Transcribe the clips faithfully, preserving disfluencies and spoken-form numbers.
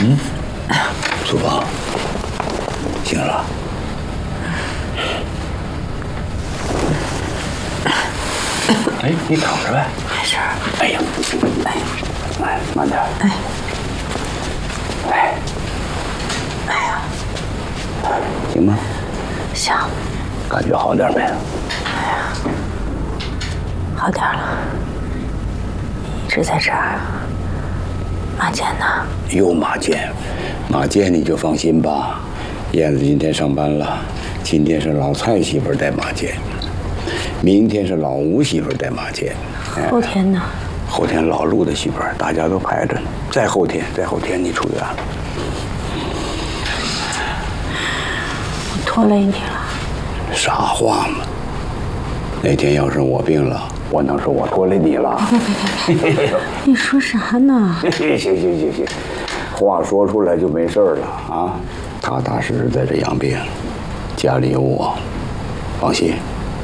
嗯，苏芳，醒了。哎，你躺着呗。 没事。 哎呀，哎，哎，慢点。哎，哎， 哎呀， 行吗？ 行。 感觉好点没？哎呀，好点了。你一直在这儿。马健呢？ 有马健，马健你就放心吧。燕子今天上班了，今天是老蔡媳妇带马健，明天是老吴媳妇带马健， 后天呢？ 后天老陆的媳妇儿，大家都排着呢。再后天，再后天你出院了。 我拖累你了。 傻话嘛！那天要是我病了，我能说我拖累你了？ 别别别！你说啥呢？ 行行行行行，话说出来就没事了啊！踏踏实实在这养病，家里有我，放心。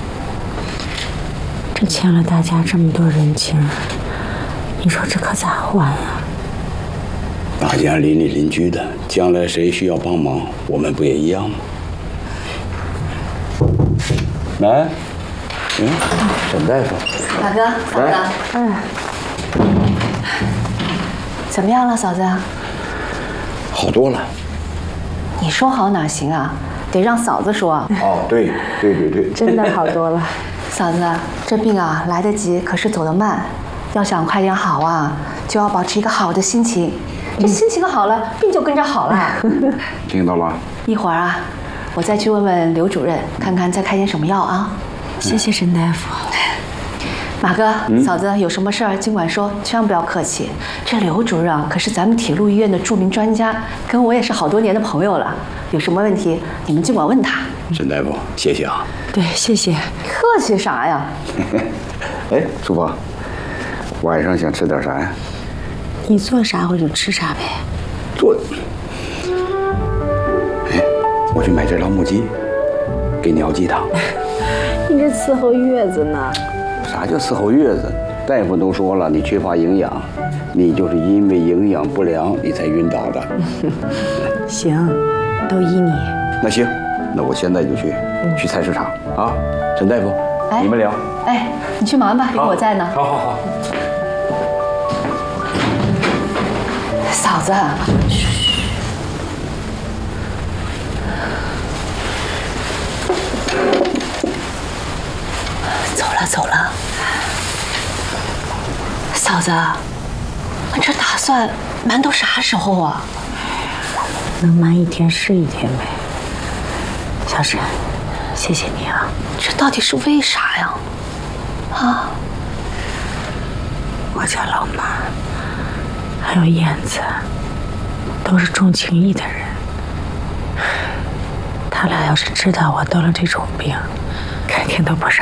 这欠了大家这么多人情，你说这可咋还啊？ 大家邻里邻居的，将来谁需要帮忙，我们不也一样吗？来，嗯，沈大夫， 大哥，嫂子， 嗯， 怎么样了，嫂子？ 好多了。 你说好哪行啊？得让嫂子说。 哦，对，对对对， 真的好多了。 嫂子，这病啊来得及，可是走得慢。要想快点好啊，就要保持一个好的心情。这心情好了，病就跟着好了。 听到了。 一会儿啊，我再去问问刘主任，看看再开点什么药啊。 谢谢沈大夫。 马哥，嗯、嫂子有什么事儿尽管说，千万不要客气。这刘主任可是咱们铁路医院的著名专家，跟我也是好多年的朋友了。有什么问题，你们尽管问他。 沈大夫，谢谢啊。 对，谢谢。 客气啥呀？ 哎，淑芳，晚上想吃点啥呀？ 你做啥我就吃啥呗。 做。哎，我去买只老母鸡，给你熬鸡汤。 你这伺候月子呢？ 啥叫伺候月子？大夫都说了，你缺乏营养，你就是因为营养不良，你才晕倒的。 行，都依你。 那行，那我现在就去，嗯、去菜市场啊。陈大夫，哎、你们聊。 哎，你去忙吧，有我在呢。 好好好。 嫂子，嘘。走了走了。嫂子，这打算瞒到啥时候啊？ 能瞒一天是一天呗。小沈，谢谢你啊。 这到底是为啥呀？啊？ 我家老马还有燕子都是重情义的人，他俩要是知道我得了这种病，肯定都不傻